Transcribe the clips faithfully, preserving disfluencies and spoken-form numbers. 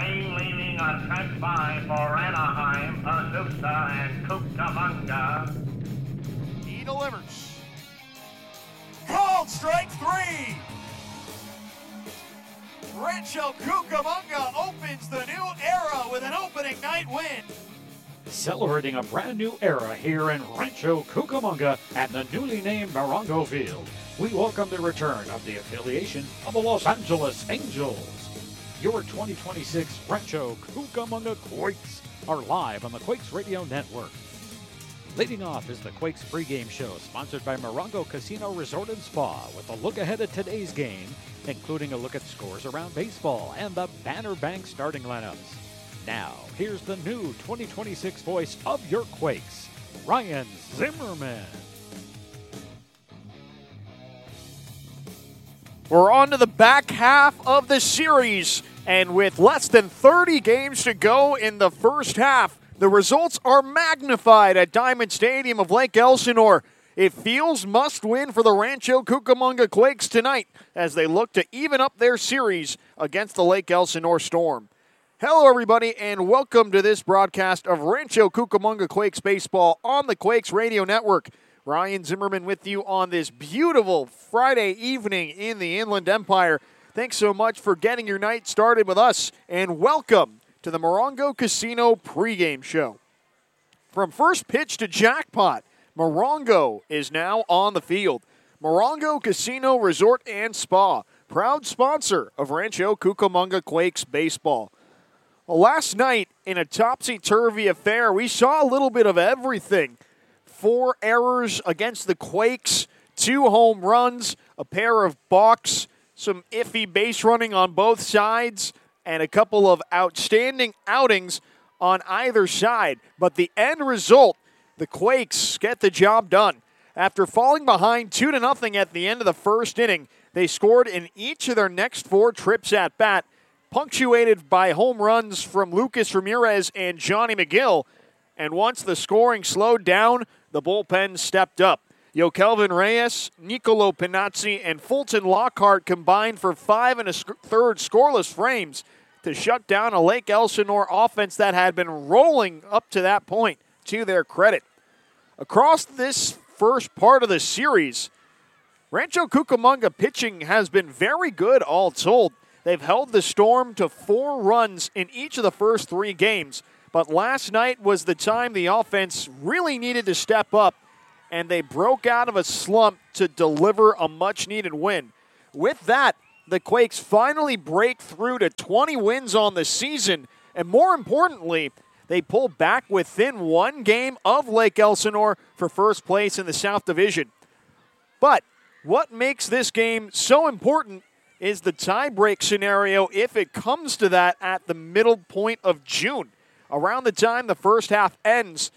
Train leaving on track five for Anaheim, Azusa, and Cucamonga. He delivers. Called strike three. Rancho Cucamonga opens the new era with an opening night win. Celebrating a brand new era here in Rancho Cucamonga at the newly named Morongo Field, we welcome the return of the affiliation of the Los Angeles Angels. Your twenty twenty-six Rancho Cucamonga Quakes are live on the Quakes Radio Network. Leading off is the Quakes pregame show, sponsored by Morongo Casino Resort and Spa, with a look ahead at today's game, including a look at scores around baseball and the Banner Bank starting lineups. Now, here's the new twenty twenty-six voice of your Quakes, Ryan Zimmerman. We're on to the back half of the series, and with less than thirty games to go in the first half, the results are magnified at Diamond Stadium of Lake Elsinore. It feels must-win for the Rancho Cucamonga Quakes tonight as they look to even up their series against the Lake Elsinore Storm. Hello, everybody, and welcome to this broadcast of Rancho Cucamonga Quakes baseball on the Quakes Radio Network. Ryan Zimmerman with you on this beautiful Friday evening in the Inland Empire. Thanks so much for getting your night started with us, and welcome to the Morongo Casino pregame show. From first pitch to jackpot, Morongo is now on the field. Morongo Casino Resort and Spa, proud sponsor of Rancho Cucamonga Quakes baseball. Well, last night, in a topsy-turvy affair, we saw a little bit of everything. Four errors against the Quakes, two home runs, a pair of balks, some iffy base running on both sides, and a couple of outstanding outings on either side. But the end result, the Quakes get the job done. After falling behind two to nothing at the end of the first inning, they scored in each of their next four trips at bat, punctuated by home runs from Lucas Ramirez and Johnny McGill. And once the scoring slowed down, the bullpen stepped up. Yokelvin Reyes, Nicolo Pinazzi, and Fulton Lockhart combined for five and a sc- third scoreless frames to shut down a Lake Elsinore offense that had been rolling up to that point, to their credit. Across this first part of the series, Rancho Cucamonga pitching has been very good all told. They've held the Storm to four runs in each of the first three games, but last night was the time the offense really needed to step up, and they broke out of a slump to deliver a much-needed win. With that, the Quakes finally break through to twenty wins on the season, and more importantly, they pull back within one game of Lake Elsinore for first place in the South Division. But what makes this game so important is the tie-break scenario if it comes to that at the middle point of June. Around the time the first half ends,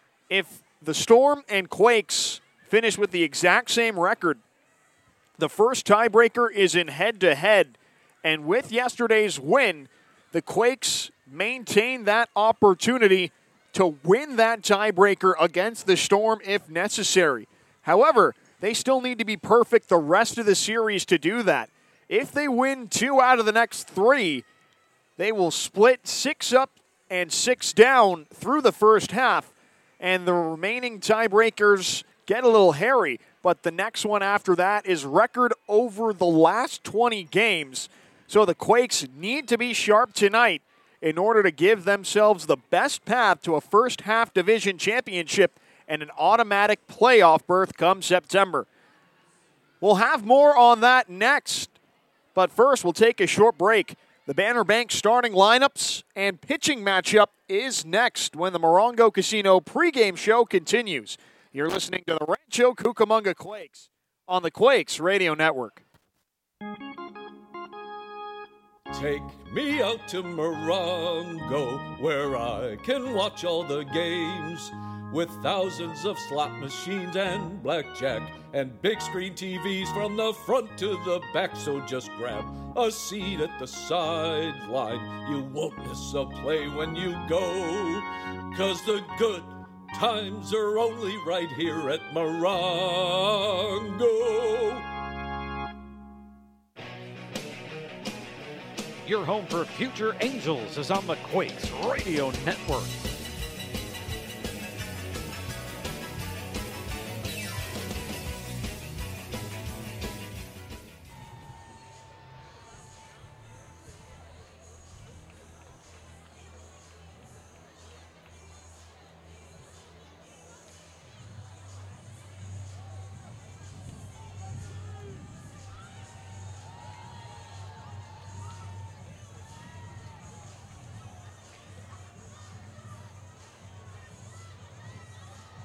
if the Storm and Quakes finish with the exact same record, the first tiebreaker is in head-to-head. And with yesterday's win, the Quakes maintain that opportunity to win that tiebreaker against the Storm if necessary. However, they still need to be perfect the rest of the series to do that. If they win two out of the next three, they will split six up and six down through the first half, and the remaining tiebreakers get a little hairy. But the next one after that is record over the last twenty games. So the Quakes need to be sharp tonight in order to give themselves the best path to a first half division championship and an automatic playoff berth come September. We'll have more on that next. But first, we'll take a short break. The Banner Bank starting lineups and pitching matchup is next when the Morongo Casino pregame show continues. You're listening to the Rancho Cucamonga Quakes on the Quakes Radio Network. Take me out to Morongo, where I can watch all the games, with thousands of slot machines and blackjack and big screen T Vs from the front to the back. So just grab a seat at the sideline. You won't miss a play when you go, 'cause the good times are only right here at Morongo. Your home for future Angels is on the Quakes Radio Network.